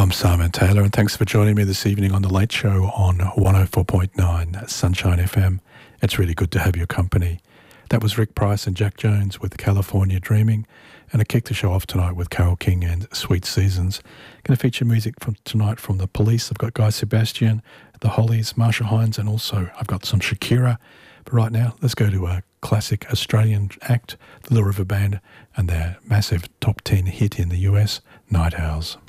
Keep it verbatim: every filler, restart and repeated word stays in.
I'm Simon Taylor, and thanks for joining me this evening on The Late Show on one oh four point nine Sunshine F M. It's really good to have your company. That was Rick Price and Jack Jones with California Dreaming, and I kicked the show off tonight with Carole King and Sweet Seasons. Going to feature music from tonight from The Police. I've got Guy Sebastian, The Hollies, Marsha Hines, and also I've got some Shakira. But right now, let's go to a classic Australian act, the Little River Band, and their massive top ten hit in the U S, Night Owls.